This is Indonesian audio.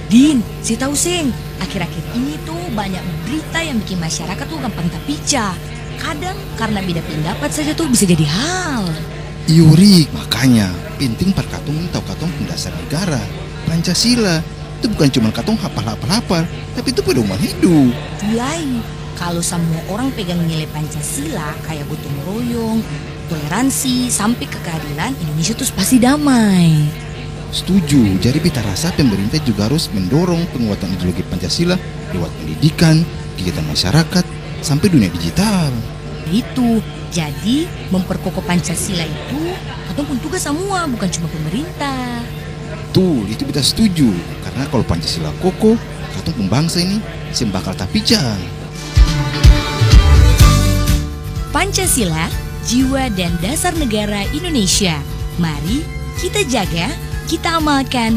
Din, si tahu sing, akhir-akhir ini tuh banyak berita yang bikin masyarakat tuh gampang tapicah. Kadang karena beda pendapat saja tuh bisa jadi hal. Iurik, makanya penting par katong ini tahu katong dasar negara. Pancasila itu bukan cuma katong hafal-hafal, tapi itu pedoman hidup. Lain, kalau semua orang pegang nilai Pancasila kayak gotong royong, toleransi, sampai ke keadilan, Indonesia tuh pasti damai. Setuju, jadi beta rasa pemerintah juga harus mendorong penguatan ideologi Pancasila lewat pendidikan, kegiatan masyarakat, sampai dunia digital. Itu, jadi memperkokoh Pancasila itu katong pun tugas semua, bukan cuma pemerintah. Tuh, itu beta setuju. Karena kalau Pancasila kokoh, katong pembangsa ini sembakal tapicah. Pancasila, jiwa dan dasar negara Indonesia. Mari kita jaga, kita amalkan